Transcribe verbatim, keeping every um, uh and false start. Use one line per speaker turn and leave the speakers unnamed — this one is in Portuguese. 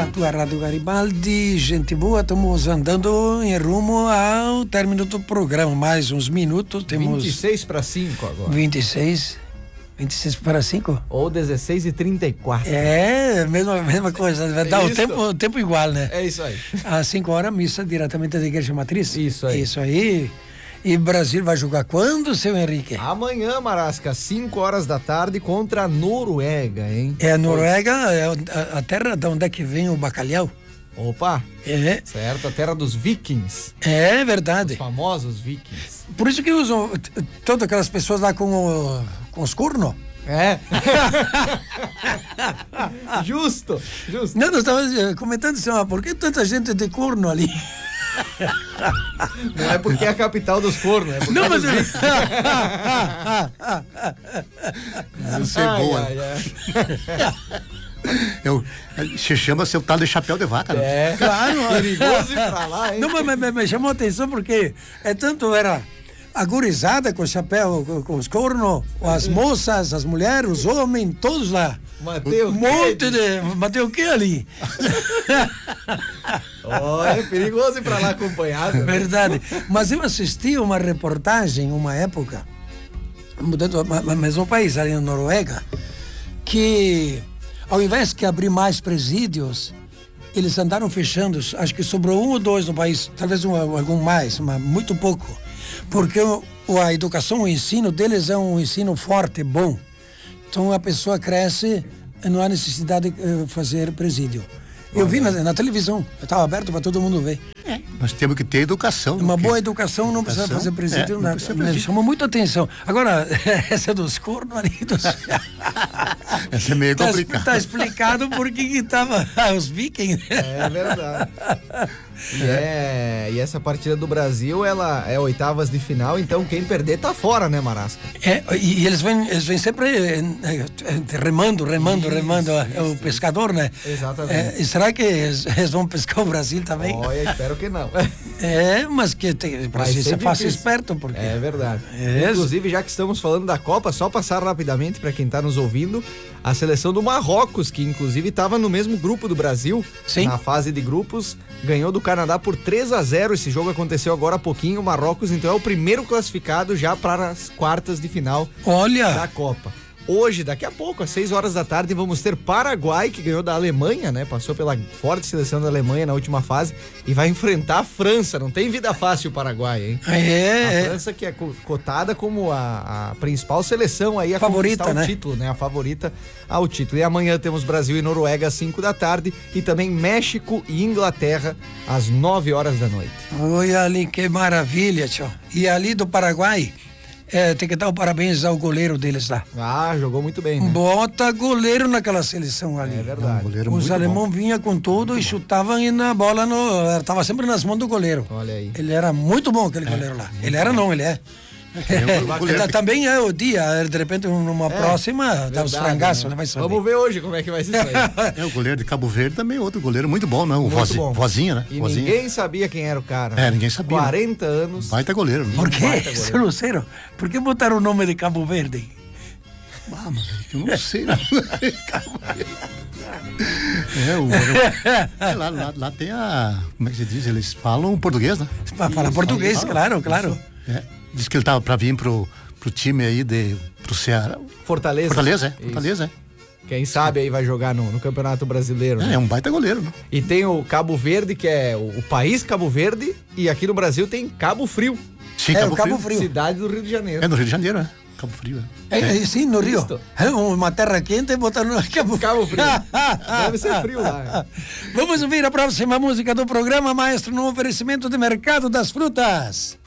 a tua Rádio Garibaldi, gente boa, estamos andando em rumo ao término do programa, mais uns minutos, temos...
vinte e seis para cinco agora.
vinte e seis, vinte e seis para cinco?
Ou dezesseis e trinta e quatro.
É, mesma, mesma coisa, vai dar o tempo, o tempo igual, né?
É isso aí.
Às cinco horas, missa diretamente da Igreja Matriz.
Isso aí.
Isso aí. E o Brasil vai jogar quando, seu Henrique?
Amanhã, Marasca, cinco horas da tarde contra a Noruega, hein?
É a Noruega, é a, a terra de onde é que vem o bacalhau.
Opa!
É.
Certo, a terra dos vikings.
É verdade.
Os famosos vikings.
Por isso que usam t- todas aquelas pessoas lá com, o, com os cornos.
É. Justo, justo.
Não, nós estávamos comentando assim, ó, por que tanta gente de corno ali?
Não é porque é a capital dos cornos, é porque
Não,
é
mas...
dos vikings.
Isso é boa.
Ai, ai, ai.
Eu, se chama seu tal de chapéu de vaca, né?
É,
Claro.
perigoso ir pra lá, hein?
Não, mas, mas, mas chamou atenção porque é tanto era a gurizada com o chapéu, com, com os cornos, as moças, as mulheres, os homens, todos lá.
Matei o
Um
quê?
monte de... Matei o quê ali?
Ó, é perigoso ir pra lá acompanhado. né?
Verdade. Mas eu assisti uma reportagem, uma época, mudando, mas um país, ali na Noruega, que ao invés de abrir mais presídios, eles andaram fechando, acho que sobrou um ou dois no país, talvez um, algum mais, mas muito pouco. Porque o, a educação, o ensino deles é um ensino forte, bom. Então a pessoa cresce, não há necessidade de uh, fazer presídio. Eu vi na, na televisão, estava aberto para todo mundo ver.
É, nós temos que ter educação.
Uma
porque-
boa educação não precisa
Educação,
fazer presídio,
é, não
nada.
precisa
Me
presídio.
chamou muita atenção. Agora, essa dos cornos ali, dos...
Essa é meio
tá,
complicado.
tá explicado por que que tava os vikings.
É verdade. E, é, e essa partida do Brasil, ela é oitavas de final, então quem perder tá fora, né, Marasca?
É, e, e eles vêm, eles vêm sempre eh, eh, remando, remando,
Isso,
remando. É o
isso,
pescador, né?
Exatamente.
É, e será que eles, eles vão pescar o Brasil também?
Olha, espero que não.
É, mas que tem, o Brasil
ser
se faz
difícil.
esperto, porque...
É verdade.
É.
Inclusive, já que estamos falando da Copa, só passar rapidamente para quem tá nos ouvindo, a seleção do Marrocos, que inclusive estava no mesmo grupo do Brasil,
Sim.
na fase de grupos, ganhou do Canadá por três a zero. Esse jogo aconteceu agora há pouquinho. O Marrocos, então, é o primeiro classificado já para as quartas de final da
Olha,
Copa. Hoje, daqui a pouco, às seis horas da tarde, vamos ter Paraguai, que ganhou da Alemanha, né? Passou pela forte seleção da Alemanha na última fase e vai enfrentar a França. Não tem vida fácil o Paraguai, hein? A
é,
França, que é co- cotada como a, a principal seleção aí a
Favorita,
conquistar o
né?
título, né? A favorita ao título. E amanhã temos Brasil e Noruega às cinco da tarde e também México e Inglaterra às nove horas da noite.
olha ali que maravilha, tio. E ali do Paraguai, é, tem que dar o parabéns ao goleiro deles lá.
Ah, jogou muito bem, né?
Bota goleiro naquela seleção ali.
É
É um
verdade.
goleiro
Os
muito
alemão
bom.
vinha com tudo e chutavam e na bola no, tava sempre nas mãos do goleiro.
Olha aí.
Ele era muito bom aquele goleiro lá. Ele era não, ele é.
É um goleiro
Ele
que-
também é o dia, de repente numa
É,
próxima dá os
verdade,
frangaços,
né?
né? Vai saber.
Vamos ver hoje como é que vai ser isso aí.
É, o goleiro de Cabo Verde também, outro goleiro muito bom, não? O
Muito
Vozinha,
bom.
Vozinha, né?
E
Vozinha.
ninguém sabia quem era o cara.
É, ninguém sabia, né?
quarenta anos.
Baita goleiro, né?
Por quê,
baita goleiro.
seu Lucero? Por que botaram o nome de Cabo Verde?
Ah, mas eu não sei, não. Cabo Verde. É, o, é, lá, lá, lá tem a. Como é que se diz? Eles falam português, né?
Para falar português,
Fala,
claro, claro.
É, diz que ele tava pra vir pro, pro time aí de. pro Ceará.
Fortaleza.
Fortaleza, é?
Isso.
Fortaleza,
Quem sabe aí vai jogar no, no Campeonato Brasileiro.
é?
né?
É, é um baita goleiro, né?
E tem o Cabo Verde, que é o, o país Cabo Verde, e aqui no Brasil tem Cabo Frio,
Sim,
É, o Cabo Frio.
cidade do Rio de Janeiro.
É no Rio de Janeiro, né? Cabo Frio, é.
É, é, sim, no Rio.
Isto.
É uma terra quente e botaram no Cabo
Cabo Frio. Deve ser frio lá.
Vamos ouvir a próxima música do programa, maestro, no oferecimento de Mercado das Frutas.